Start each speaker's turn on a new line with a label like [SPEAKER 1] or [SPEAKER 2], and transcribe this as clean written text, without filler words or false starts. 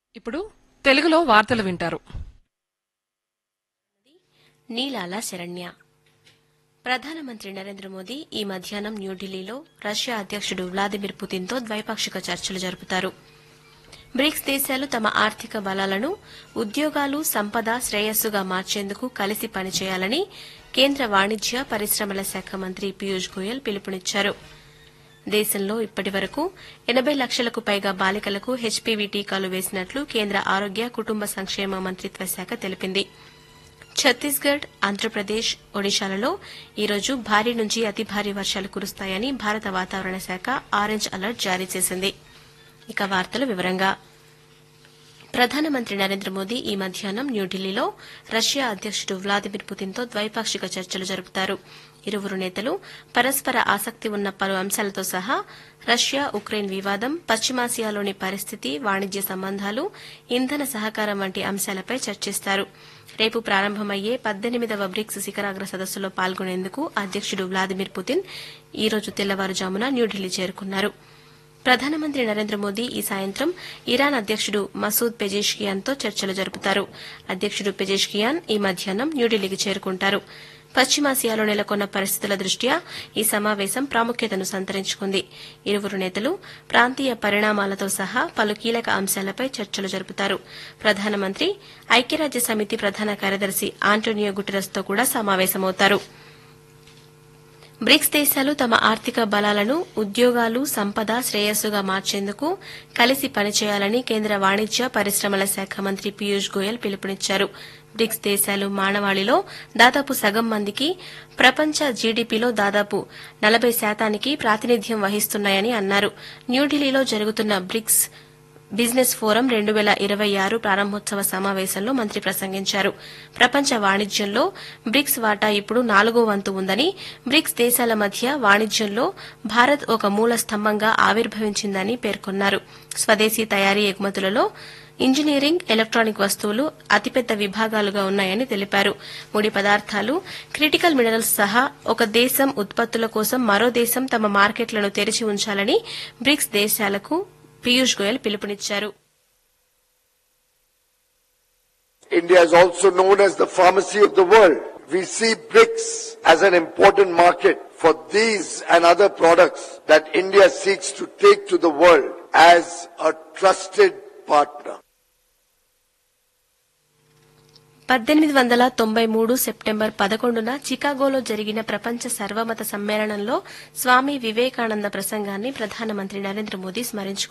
[SPEAKER 1] ఇప్పుడు తెలుగులో వార్తలు వింటారు.
[SPEAKER 2] నీలాల శరణ్య. ప్రధానమంత్రి నరేంద్ర మోదీ ఈ మధ్యాహ్నం న్యూఢిల్లీలో రష్యా అధ్యకుడు వ్లాదిమిర్ పుతిన్తో ద్వైపాక్షిక చర్చలు జరుపుతారు. బ్రిక్స్ దేశాలు తమ ఆర్థిక బలాలను ఉద్యోగాలు, సంపద, శ్రేయస్సుగా మార్చేందుకు కలిసి పనిచేయాలని కేంద్ర వాణిజ్య, పరిశ్రమల శాఖ మంత్రి పీయూష్ గోయల్ పిలుపునిచ్చారు. దేశంలో ఇప్పటి వరకు 80 లక్షలకు పైగా బాలికలకు హెచ్పీవీ టీకాలు వేసినట్లు కేంద్ర ఆరోగ్య, కుటుంబ సంక్షేమ మంత్రిత్వ శాఖ తెలిపింది. ఛత్తీస్గఢ్, ఆంధ్రప్రదేశ్, ఒడిశాలలో ఈరోజు భారీ నుంచి అతి భారీ వర్షాలు కురుస్తాయని భారత వాతావరణ శాఖ ఆరెంజ్ అలర్ట్ జారీ చేసింది. ఇక వార్తల వివరంగా ప్రధానమంత్రి నరేంద్ర మోదీ ఈ మధ్యాహ్నం న్యూఢిల్లీలో రష్యా అధ్యకుడు వ్లాదిమిర్ పుతిన్తో ద్వైపాక్షిక చర్చలు జరుపుతారు. ఇరువురు నేతలు పరస్పర ఆసక్తి ఉన్న పలు అంశాలతో సహా రష్యా ఉక్రెయిన్ వివాదం, పశ్చిమాసియాలోని పరిస్థితి, వాణిజ్య సంబంధాలు, ఇంధన సహకారం వంటి అంశాలపై చర్చిస్తారు. రేపు ప్రారంభమయ్యే 18వ బ్రిక్స్ శిఖరాగ్ర సదస్సులో పాల్గొనేందుకు అధ్యకుడు వ్లాదిమిర్ పుతిన్ ఈ రోజు తెల్లవారుజామున న్యూఢిల్లీ చేరుకున్నారు. ప్రధానమంత్రి నరేంద్ర మోదీ ఈ సాయంత్రం ఇరాన్ అధ్యకుడు మసూద్ పెజెష్కియాన్తో చర్చలు జరుపుతారు. అధ్యకుడు పెజెష్కియాన్ ఈ మధ్యాహ్నం న్యూఢిల్లీకి చేరుకుంటారు. పశ్చిమాసియాలో నెలకొన్న పరిస్థితుల దృష్ట్యా ఈ సమావేశం ప్రాముఖ్యతను సంతరించుకుంది. ఇరువురు నేతలు ప్రాంతీయ పరిణామాలతో సహా పలు కీలక అంశాలపై చర్చలు జరుపుతారు. ప్రధానమంత్రి ఐక్యరాజ్య సమితి ప్రధాన కార్యదర్శి ఆంటోనియో గుటెరస్తో కూడా సమావేశమవుతారు. బ్రిక్స్ దేశాలు తమ ఆర్థిక బలాలను ఉద్యోగాలు, సంపద, శ్రేయస్సుగా మార్చేందుకు కలిసి పనిచేయాలని కేంద్ర వాణిజ్య, పరిశ్రమల శాఖ మంత్రి పీయూష్ గోయల్ పిలుపునిచ్చారు. బ్రిక్స్ దేశాలు మానవాళిలో దాదాపు సగం మందికి, ప్రపంచ జీడీపీలో దాదాపు 40% ప్రాతినిధ్యం వహిస్తున్నాయని అన్నారు. న్యూఢిల్లీలో జరుగుతున్న బ్రిక్స్ బిజినెస్ ఫోరం 2026 ప్రారంభోత్సవ సమావేశంలో మంత్రి ప్రసంగించారు. ప్రపంచ వాణిజ్యంలో బ్రిక్స్ వాటా ఇప్పుడు 4వ వంతు ఉందని, బ్రిక్స్ దేశాల మధ్య వాణిజ్యంలో భారత్ ఒక మూల స్తంభంగా ఆవిర్భవించిందని పేర్కొన్నారు. స్వదేశీ తయారీ ఎగుమతులలో ఇంజనీరింగ్, ఎలక్ట్రానిక్ వస్తువులు అతిపెద్ద విభాగాలుగా ఉన్నాయని తెలిపారు. ముడి పదార్థాలు, క్రిటికల్ మినరల్స్ సహా ఒక దేశం ఉత్పత్తుల కోసం మరో దేశం తమ మార్కెట్లను తెరిచి ఉంచాలని బ్రిక్స్ దేశాలకు పీయూష్ గోయల్ పిలుపునిచ్చారు.
[SPEAKER 3] India is also known as the pharmacy of the world. We see BRICS as an important market for these and other products that India seeks to take to the world as a trusted partner.
[SPEAKER 2] 1893 September 11న చికాగోలో జరిగిన ప్రపంచ సర్వమత సమ్మేళనంలో స్వామి వివేకానంద ప్రసంగాన్ని ప్రధానమంత్రి నరేంద్ర మోదీ స్మరించుకున్నారు.